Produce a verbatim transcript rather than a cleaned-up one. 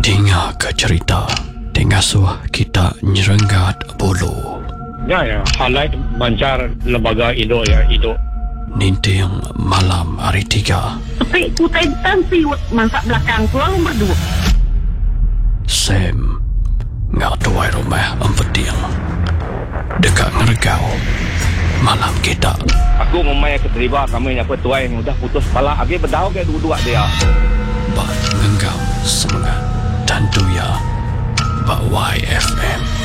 Dengar ke cerita Tengasuh kita nyerenggat bulu. Ya, ya. Highlight mancar lembaga Indo ya, Indo. Ninting malam hari tiga. Tapi ku tentan siwet masak belakang pulang berdua. Sam ngak tuai rumah empeting. Dekat ngergau malam kita. Aku memang keterlibat kami yang petuai yang udah putus kepala. Agi berdau ke dua-dua dia. Bak ngenggam semangat dan tuya Bak Y F M.